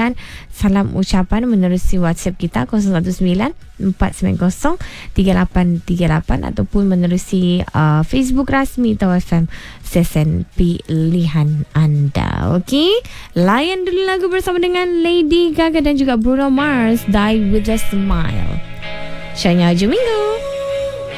kirimkan salam ucapan menerusi WhatsApp kita 019-490-3838 ataupun menerusi Facebook rasmi Tau FM stesen pilihan anda. Okey, layan dulu lagu bersama dengan Lady Gaga dan juga Bruno Mars, Die With A Smile. Syahnya hujung minggu.